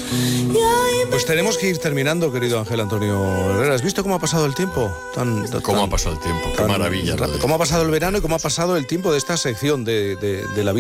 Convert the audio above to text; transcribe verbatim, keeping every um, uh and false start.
Pues tenemos que ir terminando, querido Ángel Antonio Herrera. ¿Has visto cómo ha pasado el tiempo? Tan, tan, ¿Cómo ha pasado el tiempo? Qué maravilla. ¿Cómo ha pasado el verano y cómo ha pasado el tiempo de esta sección de, de, de la vida?